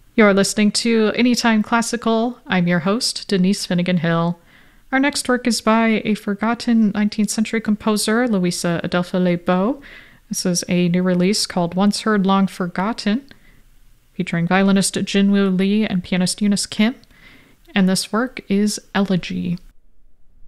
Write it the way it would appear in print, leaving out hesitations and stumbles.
You're listening to Anytime Classical. I'm your host, Denise Finnegan Hill. Our next work is by a forgotten 19th century composer, Louisa Adelpha Lebeau. This is a new release called Once Heard, Long Forgotten, featuring violinist Jinwoo Lee and pianist Eunice Kim. And this work is Elegy.